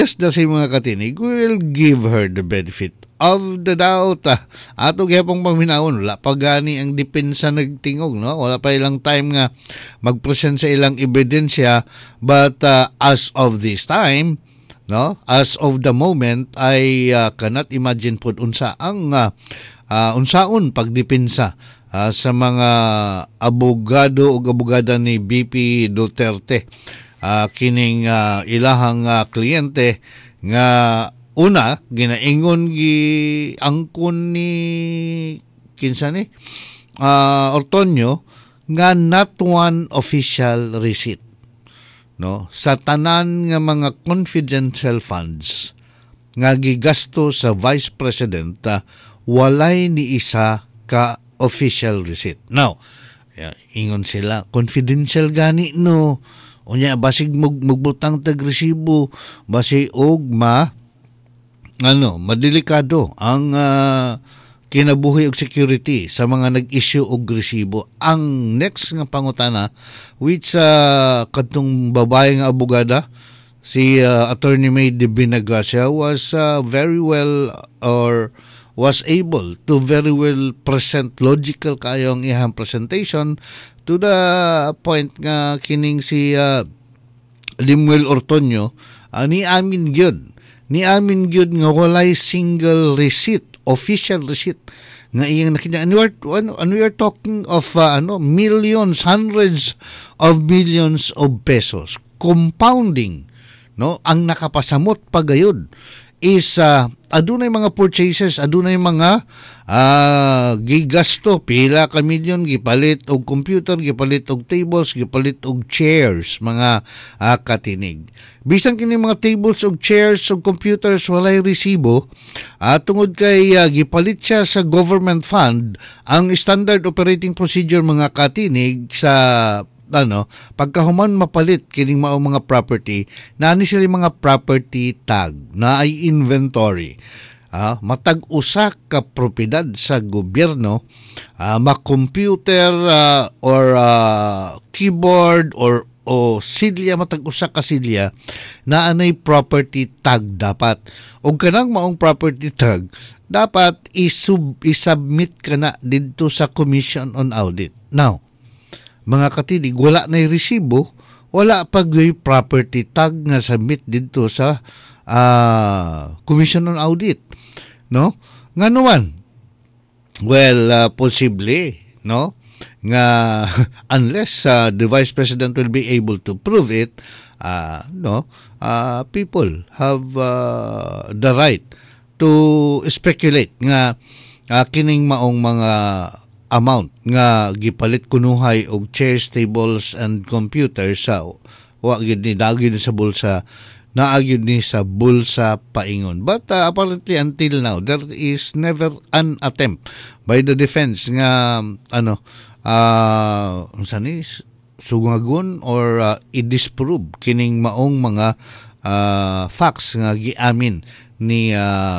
yes, na si mga katinig, will give her the benefit of the doubt. Ato gyapong paminawon, wala pa gani ang depensa nagtingog, no? Wala pa ilang time nga mag-present sa ilang ebidensya, but as of this time, no? As of the moment, I cannot imagine pud unsa ang unsaon pagdepensa sa mga abogado o abogada ni BP Duterte. Kining ilahang kliyente nga una ginaingon gi angkon ni kinsa ni Ortonio nga not one official receipt, no, sa tanan nga mga confidential funds nga gigasto sa Vice President, walay ni isa ka official receipt. Now, ingon sila confidential gani, no, unya basig magbutang tag resibo, basi og madelikado ang kinabuhi og security sa mga nag-issue og resibo. Ang next nga pangutana, which kadtong babae nga abogada, si Attorney May de Binagracia, was very well, or was able to very well present logical kayo ang iyang presentation, to the point nga kining si Limuel Ortonio ni amin gyud nga walay single receipt, official receipt nga iyang nakita. And we are talking of millions, hundreds of millions of pesos compounding, no, ang nakapasamot pagayod is adunay mga purchases, adunay mga gigasto, pila ka milyon gipalit og computer, gipalit og tables, gipalit og chairs, mga katinig. Bisan kini mga tables og chairs og computers walay resibo, tungod kay gipalit siya sa government fund. Ang standard operating procedure, mga katinig, sa pagkahuman mapalit kining mao mga property, nani sila mga property tag na ay inventory. Matag usa ka propiedad sa gobyerno, ma-computer or keyboard or silya, matag usa ka silya na anay property tag dapat. Og kanang maong property tag dapat isubmit ka na didto sa Commission on Audit. Now, mga katinig, wala na'y resibo, wala pag property tag nga submit dito sa Commission on Audit, no? Nga naman, well, possibly, no, nga unless the Vice President will be able to prove it, people have the right to speculate nga kining maong mga amount nga gipalit kunuhay og chairs, tables, and computers sa wa gyud ni dagyud sa bulsa, naagyud ni sa bulsa paingon. But apparently until now there is never an attempt by the defense nga sugagon or i-disprove kining maong mga facts nga giamin ni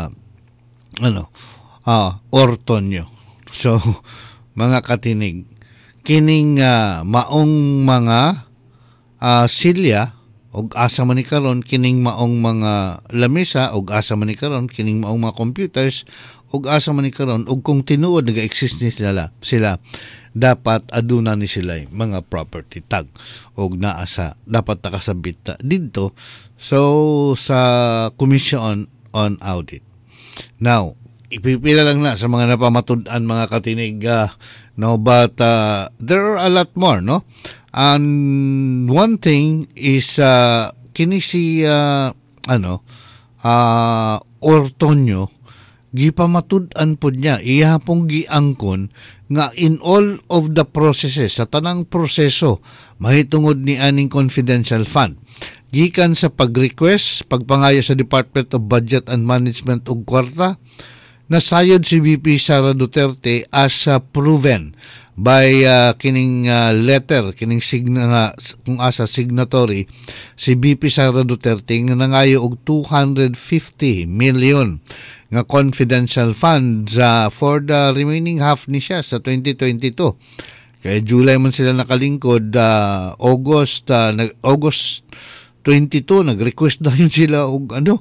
Ortonio. So mga katinig, kining maong mga silya og asa man ni karon, kining maong mga lamesa og asa man ni karon, kining maong mga computers og asa man ni karon, og kung tinuod naga-exist ni sila dapat aduna ni sila mga property tag og naasa dapat nakasabit dito sa Commission on Audit. Now, ipipila lang na sa mga napamatud-an, mga katinig, but there are a lot more, no? And one thing is kini si Ortonio, gipamatud-an pod niya, iya pong giangkon nga in all of the processes, sa tanang proseso mahitungod ni aning confidential fund, gikan sa pag-request, pagpangayo sa Department of Budget and Management og kwarta, nasayod si VP Sara Duterte as proven by kining letter, kining kung asa signatory si VP Sara Duterte nga nangayo og 250 million nga confidential funds for the remaining half ni siya sa 2022. Kaya July man sila nakalingkod, August 22 nag-request dayon sila og ano